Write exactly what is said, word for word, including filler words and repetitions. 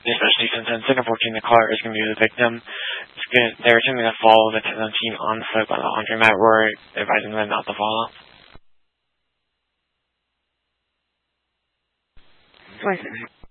especially since in Singapore team, the caller is going to be the victim. It's good. They're attempting to follow the team on foot by the laundry mat. We're advising them not to follow. twenty-six.